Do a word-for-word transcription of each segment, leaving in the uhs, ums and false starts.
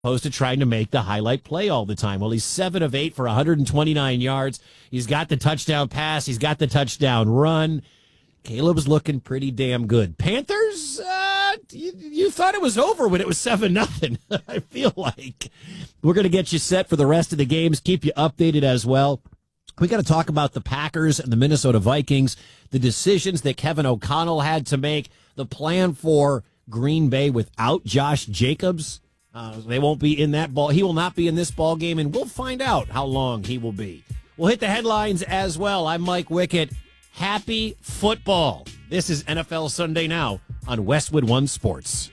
opposed to trying to make the highlight play all the time. Well, he's seven of eight for one hundred twenty-nine yards. He's got the touchdown pass. He's got the touchdown run. Caleb's looking pretty damn good. Panthers, uh, you, you thought it was over when it was seven nothing. I feel like we're going to get you set for the rest of the games, keep you updated as well. We got to talk about the Packers and the Minnesota Vikings, the decisions that Kevin O'Connell had to make, the plan for Green Bay without Josh Jacobs. Uh, they won't be in that ball. He will not be in this ball game, and we'll find out how long he will be. We'll hit the headlines as well. I'm Mike Wickett. Happy football. This is N F L Sunday Now on Westwood One Sports.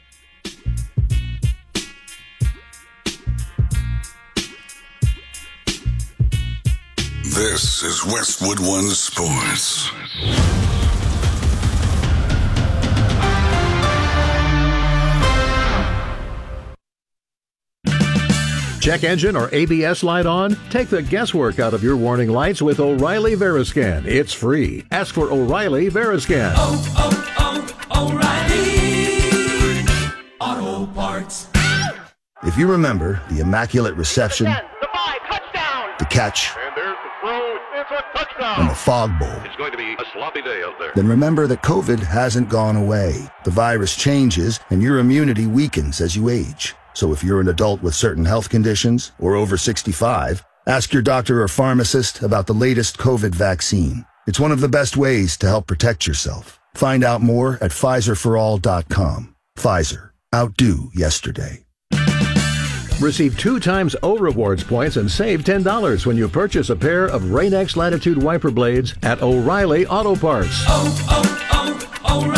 This is Westwood One Sports. Check engine or A B S light on? Take the guesswork out of your warning lights with O'Reilly Veriscan. It's free. Ask for O'Reilly Veriscan. Oh, oh, oh, O'Reilly Auto Parts. If you remember the immaculate reception, ten, the five, touchdown. The catch, And there's the throw. It's a touchdown. and the fog bowl, It's going to be a sloppy day out there. then remember that COVID hasn't gone away. The virus changes, and your immunity weakens as you age. So if you're an adult with certain health conditions or over sixty-five, ask your doctor or pharmacist about the latest COVID vaccine. It's one of the best ways to help protect yourself. Find out more at Pfizer for all dot com. Pfizer. Outdo yesterday. Receive two times O Rewards points and save ten dollars when you purchase a pair of Rain-X Latitude wiper blades at O'Reilly Auto Parts. Oh,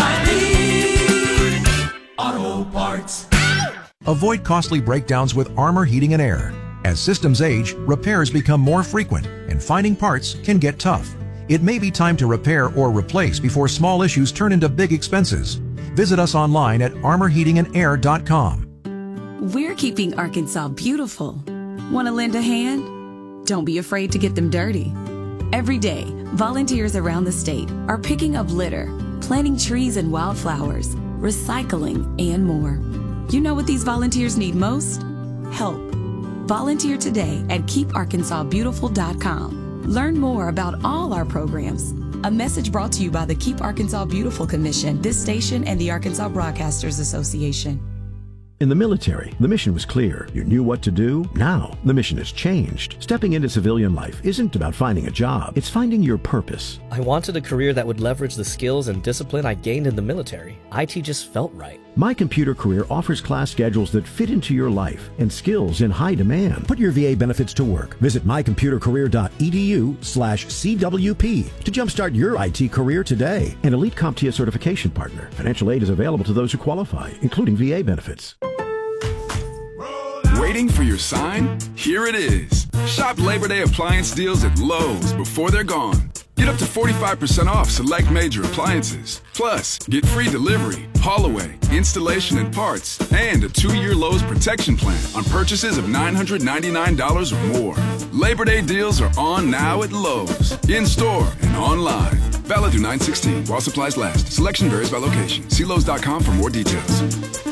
oh, oh, O'Reilly Auto Parts. Avoid costly breakdowns with Armor Heating and Air. As systems age, repairs become more frequent, and finding parts can get tough. It may be time to repair or replace before small issues turn into big expenses. Visit us online at armor heating and air dot com. We're keeping Arkansas beautiful. Want to lend a hand? Don't be afraid to get them dirty. Every day, volunteers around the state are picking up litter, planting trees and wildflowers, recycling, and more. You know what these volunteers need most? Help. Volunteer today at keep arkansas beautiful dot com. Learn more about all our programs. A message brought to you by the Keep Arkansas Beautiful Commission, this station, and the Arkansas Broadcasters Association. In the military, the mission was clear. You knew what to do. Now, the mission has changed. Stepping into civilian life isn't about finding a job. It's finding your purpose. I wanted a career that would leverage the skills and discipline I gained in the military. I T just felt right. My Computer Career offers class schedules that fit into your life and skills in high demand. Put your V A benefits to work. Visit my computer career dot e d u slash C W P to jumpstart your I T career today. An Elite CompTIA certification partner. Financial aid is available to those who qualify, including V A benefits. Waiting for your sign? Here it is. Shop Labor Day appliance deals at Lowe's before they're gone. Get up to forty-five percent off select major appliances. Plus, get free delivery, haul away, installation and parts, and a two-year Lowe's protection plan on purchases of nine hundred ninety-nine dollars or more. Labor Day deals are on now at Lowe's, in-store and online. Valid through nine sixteen while supplies last. Selection varies by location. See Lowe's dot com for more details.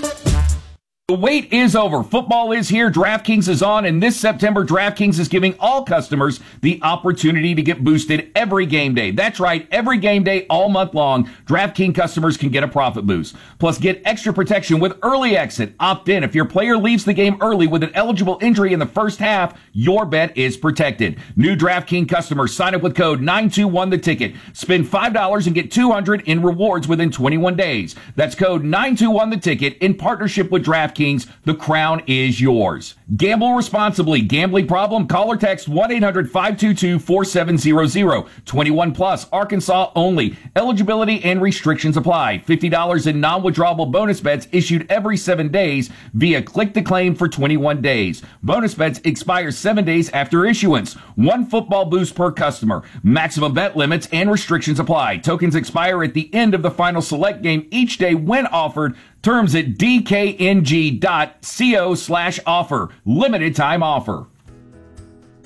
The wait is over. Football is here. DraftKings is on. And this September, DraftKings is giving all customers the opportunity to get boosted every game day. That's right. Every game day all month long, DraftKings customers can get a profit boost. Plus, get extra protection with early exit. Opt in. If your player leaves the game early with an eligible injury in the first half, your bet is protected. New DraftKings customers sign up with code nine two one the ticket. Spend five dollars and get two hundred dollars in rewards within twenty-one days. That's code nine two one the ticket in partnership with DraftKings. The crown is yours. Gamble responsibly. Gambling problem? Call or text one eight hundred five two two four seven zero zero. twenty-one plus, Arkansas only. Eligibility and restrictions apply. fifty dollars in non-withdrawable bonus bets issued every seven days via click to claim for twenty-one days. Bonus bets expire seven days after issuance. One football boost per customer. Maximum bet limits and restrictions apply. Tokens expire at the end of the final select game each day when offered. Terms at d k n g dot co slash offer. Limited time offer.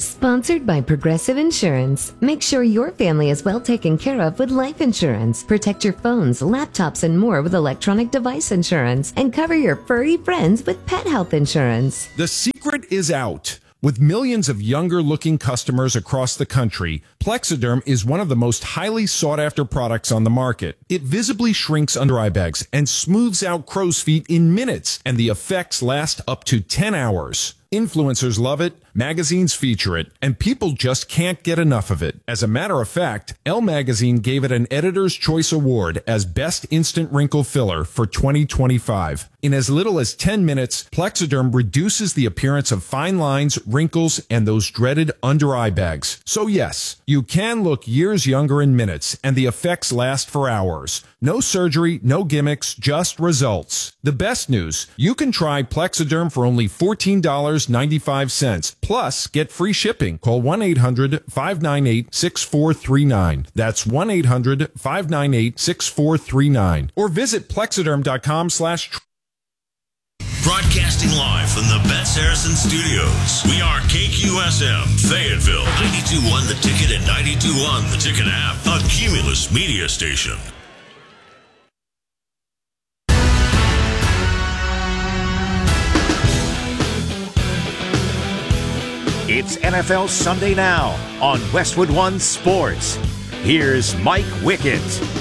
Sponsored by Progressive Insurance. Make sure your family is well taken care of with life insurance. Protect your phones, laptops, and more with electronic device insurance. And cover your furry friends with pet health insurance. The secret is out. With millions of younger-looking customers across the country, Plexiderm is one of the most highly sought-after products on the market. It visibly shrinks under eye bags and smooths out crow's feet in minutes, and the effects last up to ten hours. Influencers love it, magazines feature it, and people just can't get enough of it. As a matter of fact, Elle Magazine gave it an Editor's Choice Award as Best Instant Wrinkle Filler for twenty twenty-five. In as little as ten minutes, Plexiderm reduces the appearance of fine lines, wrinkles, and those dreaded under-eye bags. So yes, you can look years younger in minutes, and the effects last for hours. No surgery, no gimmicks, just results. The best news, you can try Plexiderm for only fourteen dollars and ninety-five cents. Plus, get free shipping. Call one eight hundred, five nine eight, six four three nine. That's one eight hundred, five nine eight, six four three nine. Or visit plexiderm.com slash... Broadcasting live from the Bet Saracen Studios. We are K Q S M, Fayetteville, ninety-two point one The Ticket and ninety-two point one The Ticket app, a Cumulus media station. It's N F L Sunday Now on Westwood One Sports. Here's Mike Wickett.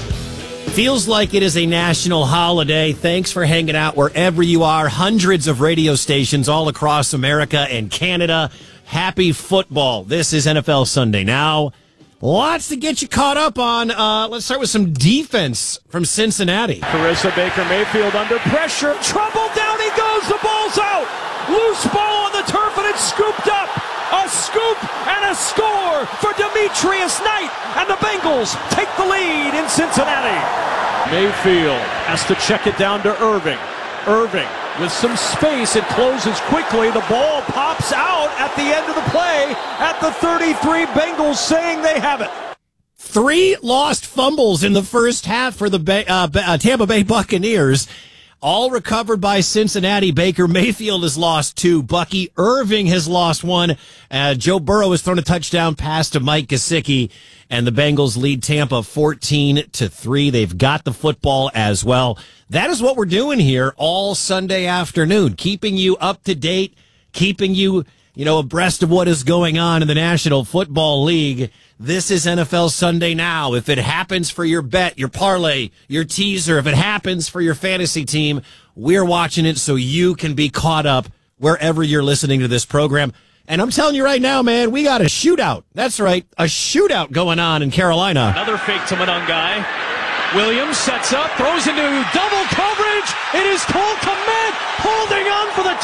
Feels like it is a national holiday. Thanks for hanging out wherever you are. Hundreds of radio stations all across America and Canada. Happy football. This is N F L Sunday Now. Lots to get you caught up on. Uh, let's start with some defense from Cincinnati. Carissa Baker Mayfield under pressure. Trouble, down he goes. The ball's out. Loose ball on the turf and it's scooped up. A scoop and a score for Demetrius Knight. And the Bengals take the lead in Cincinnati. Mayfield has to check it down to Irving. Irving with some space. It closes quickly. The ball pops out at the end of the play at the thirty-three. Bengals saying they have it. Three lost fumbles in the first half for the Bay, uh, uh, Tampa Bay Buccaneers. All recovered by Cincinnati. Baker Mayfield has lost two. Bucky Irving has lost one. Uh, Joe Burrow has thrown a touchdown pass to Mike Gesicki, and the Bengals lead Tampa fourteen to three. They've got the football as well. That is what we're doing here all Sunday afternoon, keeping you up to date, keeping you, you know, abreast of what is going on in the National Football League. This is N F L Sunday Now. If it happens for your bet, your parlay, your teaser, if it happens for your fantasy team, we're watching it so you can be caught up wherever you're listening to this program. And I'm telling you right now, man, we got a shootout. That's right, a shootout going on in Carolina. Another fake to Monangai. Williams sets up, throws into double coverage. It is Cole Kmet holding on for the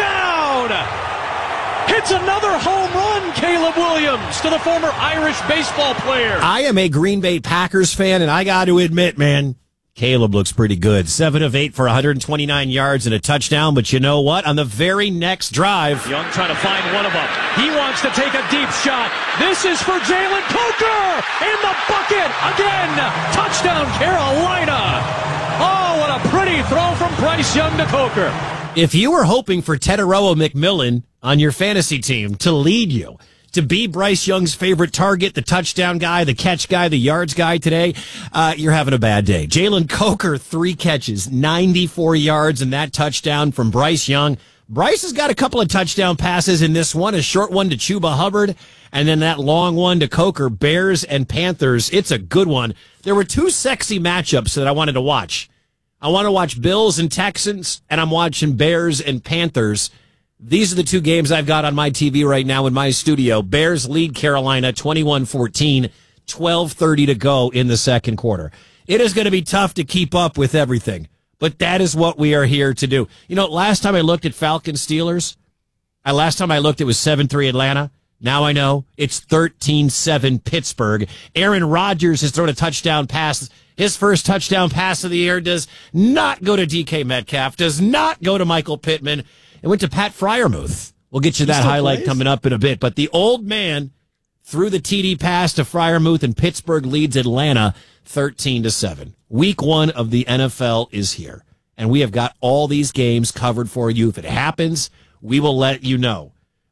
touchdown. Hits another home run, Caleb Williams, to the former Irish baseball player. I am a Green Bay Packers fan, and I got to admit, man, Caleb looks pretty good. Seven of eight for one hundred twenty-nine yards and a touchdown, but you know what? On the very next drive... Young trying to find one of them. He wants to take a deep shot. This is for Jalen Coker in the bucket. Again, touchdown, Carolina. Oh, what a pretty throw from Bryce Young to Coker. If you were hoping for Teteroa McMillan on your fantasy team to lead you, to be Bryce Young's favorite target, the touchdown guy, the catch guy, the yards guy today, uh, you're having a bad day. Jalen Coker, three catches, ninety-four yards, and that touchdown from Bryce Young. Bryce has got a couple of touchdown passes in this one, a short one to Chuba Hubbard, and then that long one to Coker. Bears and Panthers. It's a good one. There were two sexy matchups that I wanted to watch. I want to watch Bills and Texans, and I'm watching Bears and Panthers. These are the two games I've got on my T V right now in my studio. Bears lead Carolina twenty-one fourteen, twelve thirty to go in the second quarter. It is going to be tough to keep up with everything, but that is what we are here to do. You know, last time I looked at Falcons Steelers, I, last time I looked it was seven three Atlanta. Now I know it's thirteen seven Pittsburgh. Aaron Rodgers has thrown a touchdown pass. His first touchdown pass of the year does not go to D K Metcalf, does not go to Michael Pittman. It went to Pat Freiermuth. We'll get you that highlight plays? coming up in a bit. But the old man threw the T D pass to Freiermuth, and Pittsburgh leads Atlanta thirteen to seven. Week one of the N F L is here, and we have got all these games covered for you. If it happens, we will let you know.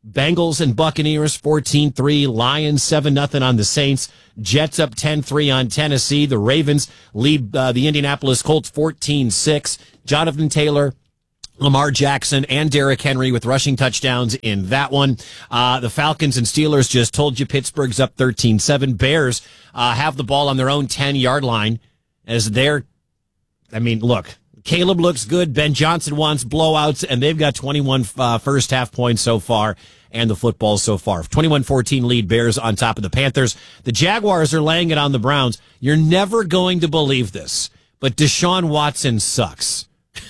Bengals and Buccaneers fourteen three. Lions seven nothing on the Saints. Jets up ten three on Tennessee. The Ravens lead uh, the Indianapolis Colts fourteen six. Jonathan Taylor, Lamar Jackson, and Derrick Henry with rushing touchdowns in that one. Uh, the Falcons and Steelers, just told you, Pittsburgh's up thirteen seven. Bears uh, have the ball on their own ten-yard line as they're, I mean, look, Caleb looks good. Ben Johnson wants blowouts, and they've got twenty-one uh, first-half points so far, and the football so far. twenty-one fourteen lead, Bears on top of the Panthers. The Jaguars are laying it on the Browns. You're never going to believe this, but Deshaun Watson sucks.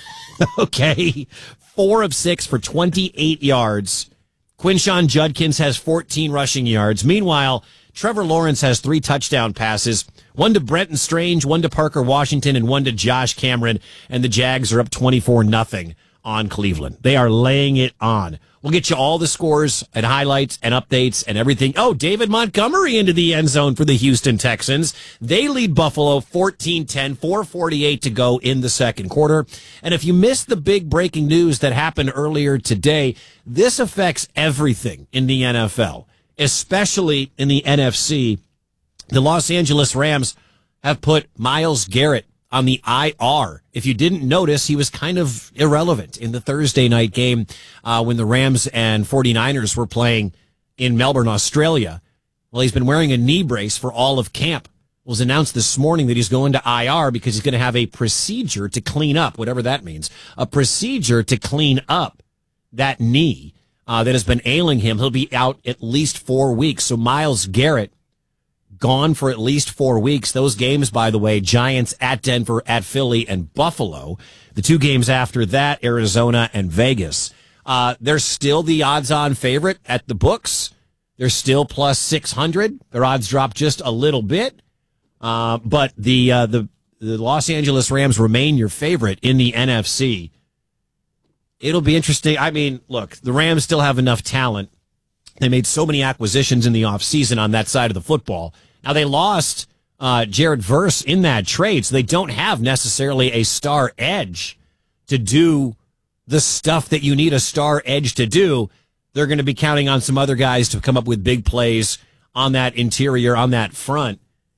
Okay, four of six for twenty-eight yards. Quinshon Judkins has fourteen rushing yards. Meanwhile, Trevor Lawrence has three touchdown passes, one to Brenton Strange, one to Parker Washington, and one to Josh Cameron. And the Jags are up twenty-four nothing on Cleveland. They are laying it on. We'll get you all the scores and highlights and updates and everything. Oh, David Montgomery into the end zone for the Houston Texans. They lead Buffalo fourteen ten, four forty-eight to go in the second quarter. And if you missed the big breaking news that happened earlier today, this affects everything in the N F L, especially in the N F C. The Los Angeles Rams have put Myles Garrett on the I R. If you didn't notice, he was kind of irrelevant in the Thursday night game uh, when the Rams and 49ers were playing in Melbourne, Australia. Well, he's been wearing a knee brace for all of camp. It was announced this morning that he's going to I R because he's going to have a procedure to clean up, whatever that means, a procedure to clean up that knee uh, that has been ailing him. He'll be out at least four weeks. So Myles Garrett gone for at least four weeks. Those games, by the way, Giants at Denver, at Philly, and Buffalo. The two games after that, Arizona and Vegas. Uh, they're still the odds-on favorite at the books. They're still plus six hundred. Their odds dropped just a little bit. Uh, but the, uh, the, the Los Angeles Rams remain your favorite in the N F C. It'll be interesting. I mean, look, the Rams still have enough talent. They made so many acquisitions in the offseason on that side of the football. Now, they lost uh, Jared Verse in that trade, so they don't have necessarily a star edge to do the stuff that you need a star edge to do. They're going to be counting on some other guys to come up with big plays on that interior, on that front.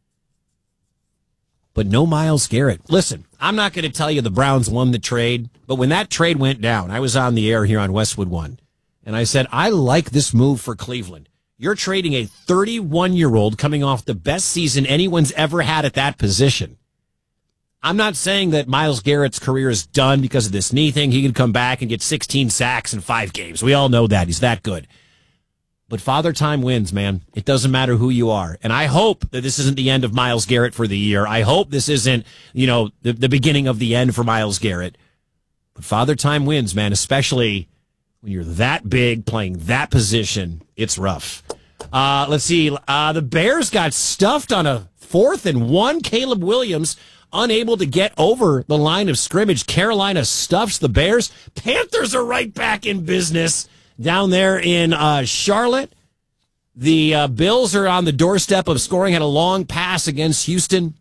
But no Myles Garrett. Listen, I'm not going to tell you the Browns won the trade, but when that trade went down, I was on the air here on Westwood One, and I said, I like this move for Cleveland. You're trading a thirty-one-year-old coming off the best season anyone's ever had at that position. I'm not saying that Myles Garrett's career is done because of this knee thing. He could come back and get sixteen sacks in five games. We all know that. He's that good. But Father Time wins, man. It doesn't matter who you are. And I hope that this isn't the end of Myles Garrett for the year. I hope this isn't, you know, the, the beginning of the end for Myles Garrett. But Father Time wins, man, especially when you're that big, playing that position. It's rough. Uh, let's see. Uh, the Bears got stuffed on a fourth and one. Caleb Williams unable to get over the line of scrimmage. Carolina stuffs the Bears. Panthers are right back in business down there in uh, Charlotte. The uh, Bills are on the doorstep of scoring. Had a long pass against Houston.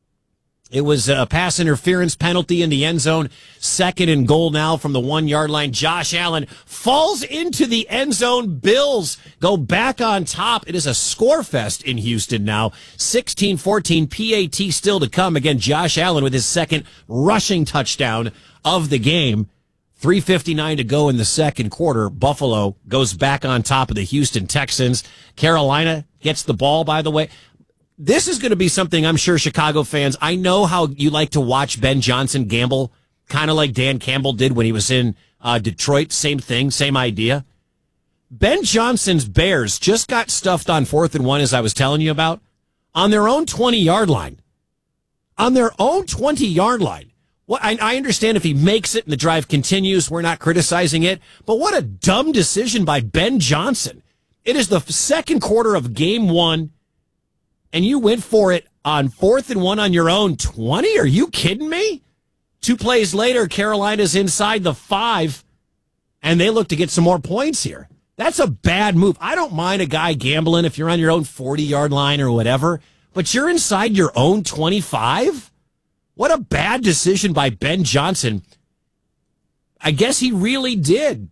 It was a pass interference penalty in the end zone. Second and goal now from the one-yard line. Josh Allen falls into the end zone. Bills go back on top. It is a score fest in Houston now. sixteen fourteen, P A T still to come. Again, Josh Allen with his second rushing touchdown of the game. three fifty-nine to go in the second quarter. Buffalo goes back on top of the Houston Texans. Carolina gets the ball, by the way. This is going to be something I'm sure Chicago fans, I know how you like to watch Ben Johnson gamble, kind of like Dan Campbell did when he was in uh, Detroit. Same thing, same idea. Ben Johnson's Bears just got stuffed on fourth and one, as I was telling you about, on their own twenty-yard line. On their own twenty-yard line. Well, I, I understand if he makes it and the drive continues, we're not criticizing it, but what a dumb decision by Ben Johnson. It is the second quarter of game one, and you went for it on fourth and one on your own twenty? Are you kidding me? Two plays later, Carolina's inside the five, and they look to get some more points here. That's a bad move. I don't mind a guy gambling if you're on your own forty-yard line or whatever, but you're inside your own twenty-five? What a bad decision by Ben Johnson. I guess he really did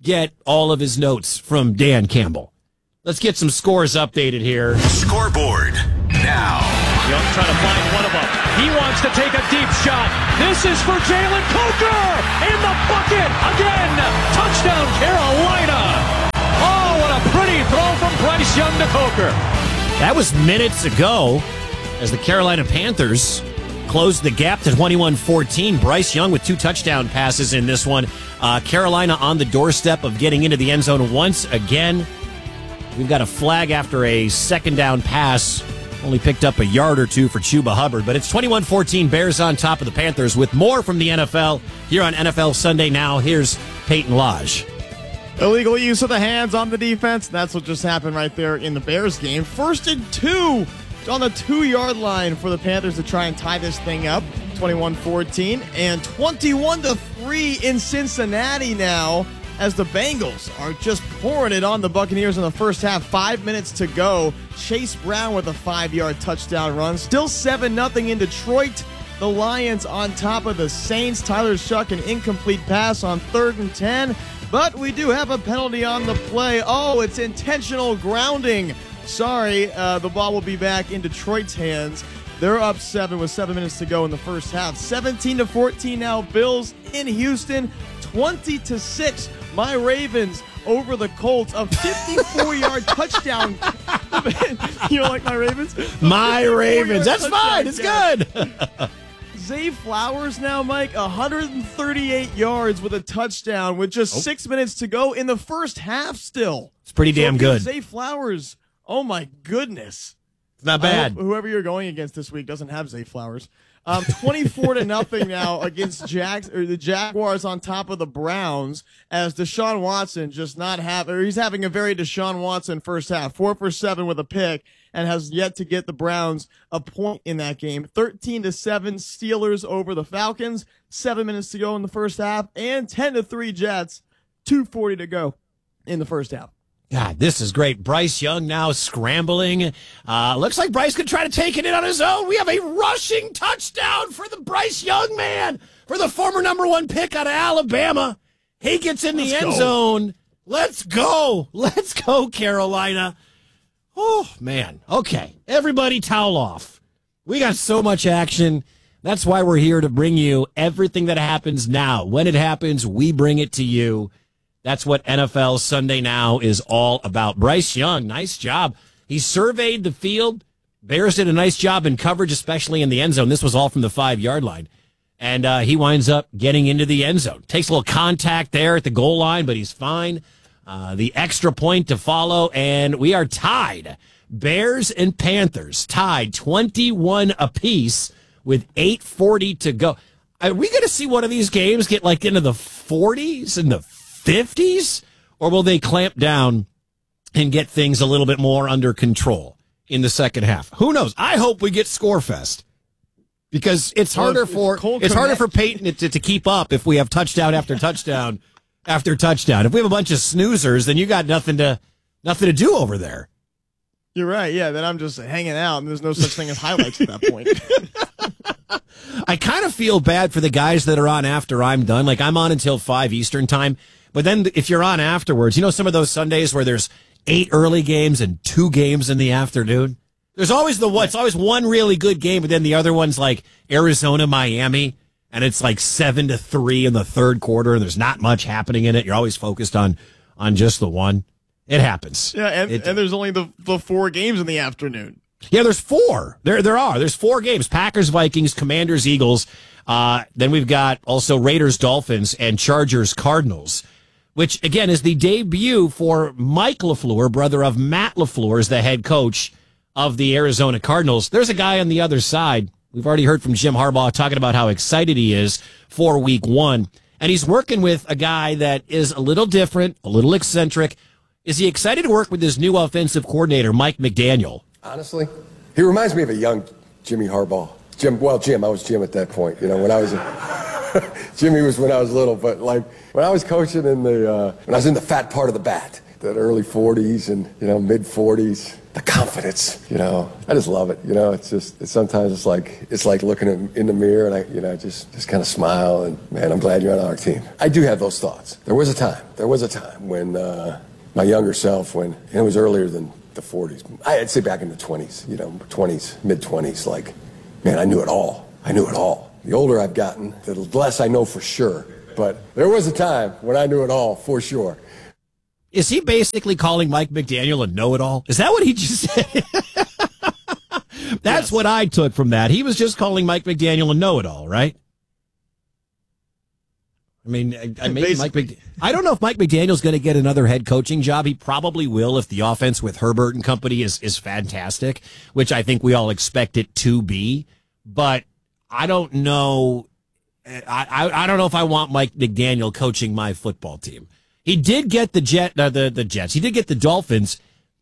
get all of his notes from Dan Campbell. Let's get some scores updated here. Scoreboard now. Young trying to find one of them. He wants to take a deep shot. This is for Jalen Coker in the bucket again. Touchdown, Carolina. Oh, what a pretty throw from Bryce Young to Coker. That was minutes ago as the Carolina Panthers closed the gap to twenty-one fourteen. Bryce Young with two touchdown passes in this one. Uh, Carolina on the doorstep of getting into the end zone once again. We've got a flag after a second down pass. Only picked up a yard or two for Chuba Hubbard, but it's twenty-one fourteen, Bears on top of the Panthers with more from the N F L here on N F L Sunday Now. Here's Peyton Lodge. Illegal use of the hands on the defense. That's what just happened right there in the Bears game. First and two on the two-yard line for the Panthers to try and tie this thing up. twenty-one fourteen and twenty-one to three in Cincinnati now, as the Bengals are just pouring it on the Buccaneers in the first half. Five minutes to go. Chase Brown with a five-yard touchdown run. Still seven nothing in Detroit. The Lions on top of the Saints. Tyler Shuck, an incomplete pass on third and ten. But we do have a penalty on the play. Oh, it's intentional grounding. Sorry, uh, the ball will be back in Detroit's hands. They're up seven with seven minutes to go in the first half. seventeen to fourteen now. Bills in Houston. twenty to six. My Ravens over the Colts. A fifty-four-yard touchdown. You don't like my Ravens? My Ravens. That's fine. It's good. Zay Flowers now, Mike, one hundred thirty-eight yards with a touchdown with just oh. six minutes to go in the first half still. It's pretty damn so good. Zay Flowers, oh my goodness. It's not bad. Whoever you're going against this week doesn't have Zay Flowers. Um, twenty-four to nothing now against Jags or the Jaguars on top of the Browns, as Deshaun Watson just not have or he's having a very Deshaun Watson first half. Four for seven with a pick and has yet to get the Browns a point in that game. thirteen to seven Steelers over the Falcons. Seven minutes to go in the first half, and ten to three Jets. two forty to go in the first half. God, this is great. Bryce Young now scrambling. Uh, looks like Bryce could try to take it in on his own. We have a rushing touchdown for the Bryce Young man, for the former number one pick out of Alabama. He gets in the Let's end go. zone. Let's go. Let's go, Carolina. Oh, man. Okay. Everybody towel off. We got so much action. That's why we're here to bring you everything that happens now. When it happens, we bring it to you. That's what N F L Sunday Now is all about. Bryce Young, nice job. He surveyed the field. Bears did a nice job in coverage, especially in the end zone. This was all from the five-yard line. And uh, he winds up getting into the end zone. Takes a little contact there at the goal line, but he's fine. Uh, the extra point to follow, and we are tied. Bears and Panthers tied twenty-one apiece with eight forty to go. Are we going to see one of these games get like into the forties and the fifties, or will they clamp down and get things a little bit more under control in the second half? Who knows? I hope we get Scorefest, because it's harder for it's, it's harder for Peyton to, to keep up if we have touchdown after touchdown after touchdown. If we have a bunch of snoozers, then you got nothing to nothing to do over there. You're right. Yeah, then I'm just hanging out, and there's no such thing as highlights at that point. I kind of feel bad for the guys that are on after I'm done. Like, I'm on until five Eastern time. But then if you're on afterwards, you know some of those Sundays where there's eight early games and two games in the afternoon? There's always the what? It's always one really good game, but then the other one's like Arizona, Miami, and it's like seven to three in the third quarter, and there's not much happening in it. You're always focused on on just the one. It happens. Yeah, and, it, and there's only the, the four games in the afternoon. Yeah, there's four. There there are. There's four games. Packers, Vikings, Commanders, Eagles. Uh, then we've got also Raiders, Dolphins, and Chargers, Cardinals, which, again, is the debut for Mike LaFleur, brother of Matt LaFleur, as the head coach of the Arizona Cardinals. There's a guy on the other side. We've already heard from Jim Harbaugh talking about how excited he is for week one. And he's working with a guy that is a little different, a little eccentric. Is he excited to work with his new offensive coordinator, Mike McDaniel? Honestly, he reminds me of a young Jimmy Harbaugh. Jim, well, Jim, I was Jim at that point. You know, when I was, a, Jimmy was when I was little. But like when I was coaching in the, uh, when I was in the fat part of the bat, that early forties and, you know, mid forties. The confidence, you know, I just love it. You know, it's just, it's sometimes it's like, it's like looking in, in the mirror and I, you know, just, just kind of smile and, man, I'm glad you're on our team. I do have those thoughts. There was a time, there was a time when uh, my younger self, when, and it was earlier than the forties. I'd say back in the twenties, you know, twenties, mid twenties, like, man, I knew it all. I knew it all. The older I've gotten, the less I know for sure. But there was a time when I knew it all for sure. Is he basically calling Mike McDaniel a know-it-all? Is that what he just said? That's yes. what I took from that. He was just calling Mike McDaniel a know-it-all, right? I mean, I, I maybe Mike Mc, I don't know if Mike McDaniel's going to get another head coaching job. He probably will if the offense with Herbert and company is, is fantastic, which I think we all expect it to be. But I don't know. I, I, I don't know if I want Mike McDaniel coaching my football team. He did get the Jet, uh, the the Jets. He did get the Dolphins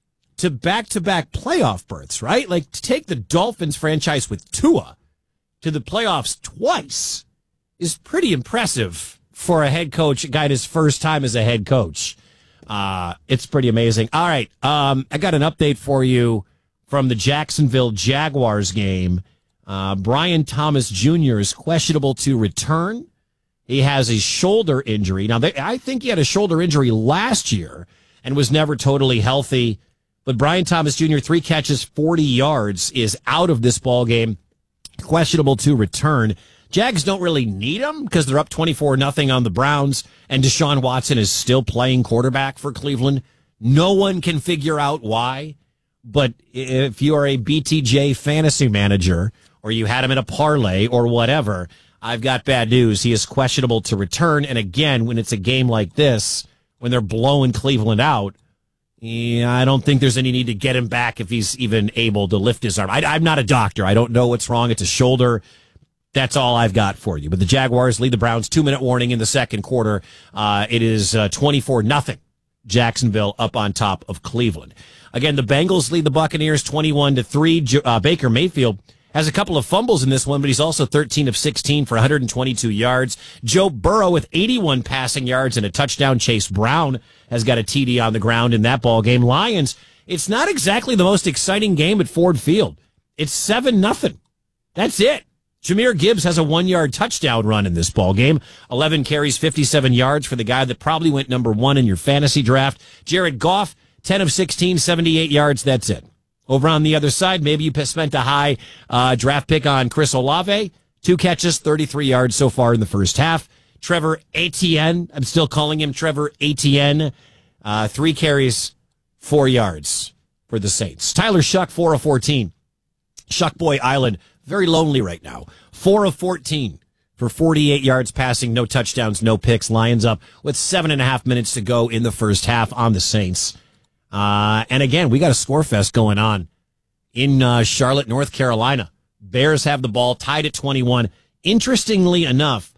to back-to-back playoff berths, right? Like to take the Dolphins franchise with Tua to the playoffs twice is pretty impressive for a head coach, a guy in his first time as a head coach. Uh, it's pretty amazing. All right, um, I got an update for you from the Jacksonville Jaguars game. Uh, Brian Thomas Junior is questionable to return. He has a shoulder injury. Now, they, I think he had a shoulder injury last year and was never totally healthy. But Brian Thomas Junior, three catches, forty yards, is out of this ball game. Questionable to return. Jags don't really need him because they're up twenty-four nothing on the Browns, and Deshaun Watson is still playing quarterback for Cleveland. No one can figure out why. But if you are a B T J fantasy manager or you had him in a parlay or whatever, I've got bad news. He is questionable to return. And again, when it's a game like this, when they're blowing Cleveland out, yeah, I don't think there's any need to get him back if he's even able to lift his arm. I, I'm not a doctor. I don't know what's wrong. It's a shoulder. That's all I've got for you. But the Jaguars lead the Browns. Two-minute warning in the second quarter. Uh, it is uh, twenty-four nothing. Jacksonville up on top of Cleveland. Again, the Bengals lead the Buccaneers twenty-one to three. Uh, Baker Mayfield has a couple of fumbles in this one, but he's also thirteen of sixteen for one hundred twenty-two yards. Joe Burrow with eighty-one passing yards and a touchdown. Chase Brown has got a T D on the ground in that ball game. Lions, it's not exactly the most exciting game at Ford Field. It's seven nothing. That's it. Jahmyr Gibbs has a one-yard touchdown run in this ball game. eleven carries, fifty-seven yards for the guy that probably went number one in your fantasy draft. Jared Goff, ten of sixteen, seventy-eight yards. That's it. Over on the other side, maybe you spent a high uh, draft pick on Chris Olave. Two catches, thirty-three yards so far in the first half. Trevor Etienne, I'm still calling him Trevor Etienne. Uh, three carries, four yards for the Saints. Tyler Shuck, four of fourteen. Shuck Boy Island, very lonely right now. four of fourteen for forty-eight yards passing, no touchdowns, no picks. Lions up with seven and a half minutes to go in the first half on the Saints. Uh, and again, we got a score fest going on in uh, Charlotte, North Carolina. Bears have the ball tied at twenty-one. Interestingly enough,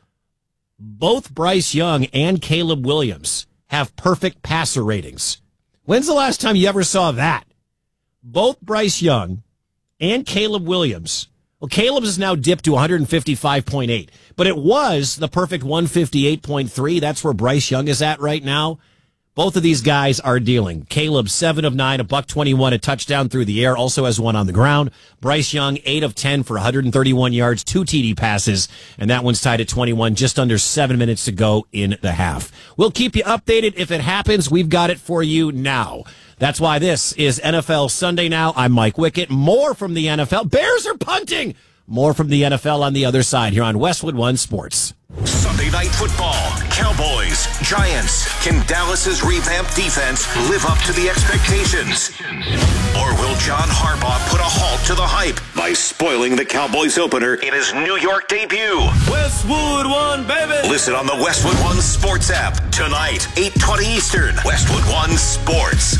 both Bryce Young and Caleb Williams have perfect passer ratings. When's the last time you ever saw that? Both Bryce Young and Caleb Williams. Well, Caleb's is now dipped to one fifty-five point eight, but it was the perfect one fifty-eight point three. That's where Bryce Young is at right now. Both of these guys are dealing. Caleb, seven of nine, a buck twenty-one, a touchdown through the air, also has one on the ground. Bryce Young, eight of ten for one thirty-one yards, two T D passes, and that one's tied at twenty-one, just under seven minutes to go in the half. We'll keep you updated if it happens. We've got it for you now. That's why this is N F L Sunday Now. I'm Mike Wickett. More from the N F L. Bears are punting. More from the N F L on the other side here on Westwood One Sports. Sunday Night Football. Cowboys, Giants. Can Dallas's revamped defense live up to the expectations? Or will John Harbaugh put a halt to the hype by spoiling the Cowboys opener in his New York debut? Westwood One, baby! Listen on the Westwood One Sports app. Tonight, eight twenty Eastern. Westwood One Sports.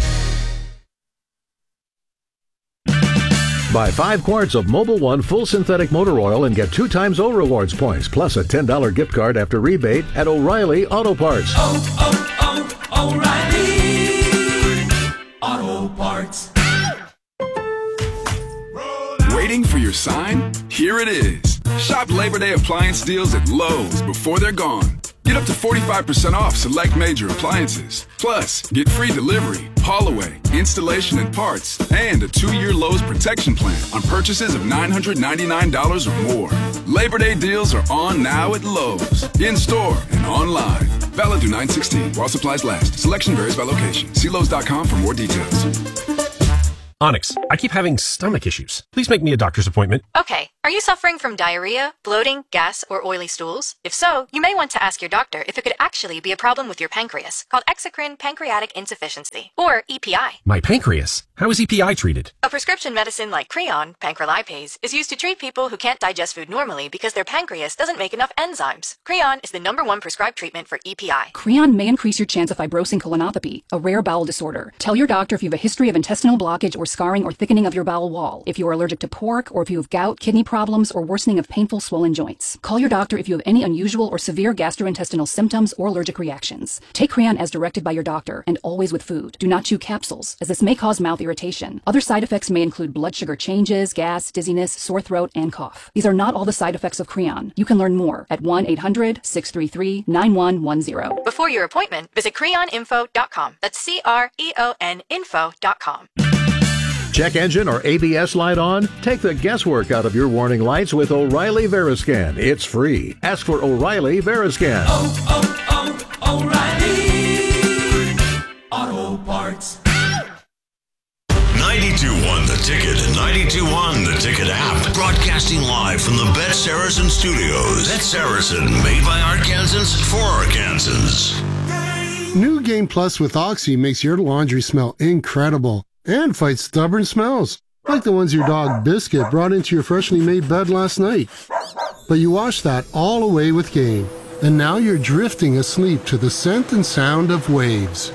Buy five quarts of Mobil One full synthetic motor oil and get two times O Rewards points, plus a ten dollars gift card after rebate at O'Reilly Auto Parts. Oh, oh, oh, O'Reilly Auto Parts. Waiting for your sign? Here it is. Shop Labor Day appliance deals at Lowe's before they're gone. Get up to forty-five percent off select major appliances. Plus, get free delivery, haul away, installation and parts, and a two-year Lowe's protection plan on purchases of nine hundred ninety-nine dollars or more. Labor Day deals are on now at Lowe's, in-store and online. Valid through nine sixteen while supplies last. Selection varies by location. See Lowe's dot com for more details. Onyx, I keep having stomach issues. Please make me a doctor's appointment. Okay, are you suffering from diarrhea, bloating, gas, or oily stools? If so, you may want to ask your doctor if it could actually be a problem with your pancreas, called exocrine pancreatic insufficiency, or E P I. My pancreas? How is E P I treated? A prescription medicine like Creon, pancrelipase, is used to treat people who can't digest food normally because their pancreas doesn't make enough enzymes. Creon is the number one prescribed treatment for E P I. Creon may increase your chance of fibrosing colonopathy, a rare bowel disorder. Tell your doctor if you have a history of intestinal blockage or scarring or thickening of your bowel wall, if you are allergic to pork, or if you have gout, kidney problems, or worsening of painful swollen joints. Call your doctor if you have any unusual or severe gastrointestinal symptoms or allergic reactions. Take Creon as directed by your doctor, and always with food. Do not chew capsules, as this may cause mouth irritation. Other side effects may include blood sugar changes, gas, dizziness, sore throat, and cough. These are not all the side effects of Creon. You can learn more at one eight hundred, six three three, nine one one zero. Before your appointment, visit creon info dot com. That's C R E O N info dot com. Check engine or A B S light on? Take the guesswork out of your warning lights with O'Reilly Veriscan. It's free. Ask for O'Reilly Veriscan. Oh, oh, oh, O'Reilly Auto Parts. ninety-two one The Ticket and ninety-two one The Ticket app. Broadcasting live from the Bet Saracen Studios. Bet Saracen, made by Arkansans for Arkansans. New Game Plus with Oxy makes your laundry smell incredible and fights stubborn smells, like the ones your dog Biscuit brought into your freshly made bed last night. But you washed that all away with Game, and now you're drifting asleep to the scent and sound of waves.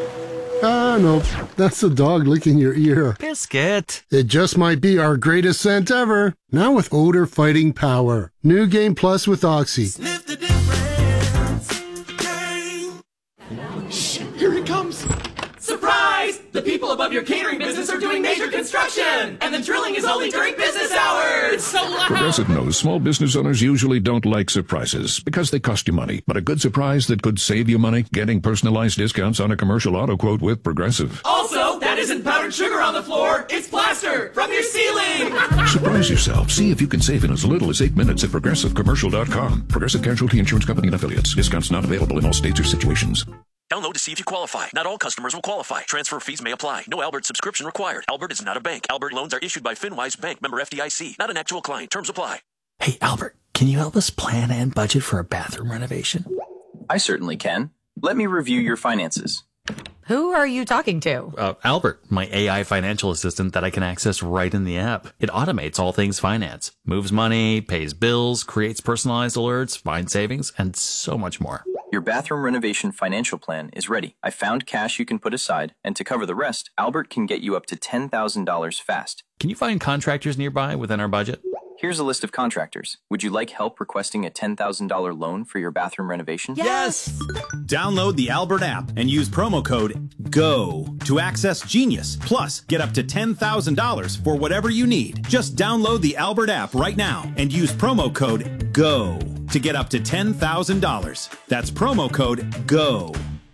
Ah, no, that's the dog licking your ear. Biscuit. It just might be our greatest scent ever, now with odor fighting power. New Game Plus with Oxy. Sniff the difference. Game. Shh, here it comes. Surprise! The people above your catering business are doing major construction, and the drilling is only during business hours. It's so loud. Progressive knows small business owners usually don't like surprises because they cost you money. But a good surprise that could save you money, getting personalized discounts on a commercial auto quote with Progressive. Also, that isn't powdered sugar on the floor. It's plaster from your ceiling. Surprise yourself. See if you can save in as little as eight minutes at progressive commercial dot com. Progressive Casualty Insurance Company and Affiliates. Discounts not available in all states or situations. Download to see if you qualify. Not all customers will qualify. Transfer fees may apply. No Albert subscription required. Albert is not a bank. Albert loans are issued by FinWise Bank, member F D I C. Not an actual client. Terms apply. Hey, Albert, can you help us plan and budget for a bathroom renovation? I certainly can. Let me review your finances. Who are you talking to? Uh, Albert, my A I financial assistant that I can access right in the app. It automates all things finance, moves money, pays bills, creates personalized alerts, finds savings, and so much more. Your bathroom renovation financial plan is ready. I found cash you can put aside, and to cover the rest, Albert can get you up to ten thousand dollars fast. Can you find contractors nearby within our budget? Here's a list of contractors. Would you like help requesting a ten thousand dollars loan for your bathroom renovation? Yes! Download the Albert app and use promo code GO to access Genius. Plus, get up to ten thousand dollars for whatever you need. Just download the Albert app right now and use promo code GO to get up to ten thousand dollars. That's promo code GO.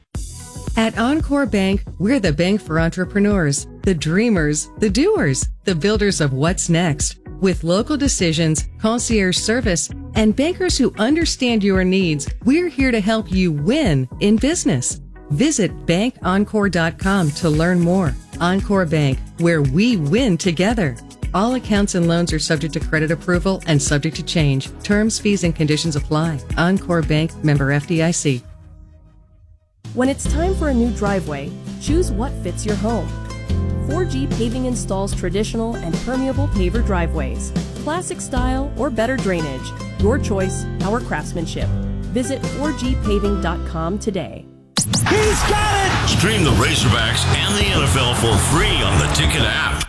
At Encore Bank, we're the bank for entrepreneurs, the dreamers, the doers, the builders of what's next. With local decisions, concierge service, and bankers who understand your needs, we're here to help you win in business. Visit bank encore dot com to learn more. Encore Bank, where we win together. All accounts and loans are subject to credit approval and subject to change. Terms, fees, and conditions apply. Encore Bank, member F D I C. When it's time for a new driveway, choose what fits your home. four G Paving installs traditional and permeable paver driveways, classic style or better drainage. Your choice, our craftsmanship. Visit four G paving dot com today. He's got it! Stream the Razorbacks and the N F L for free on the Ticket app.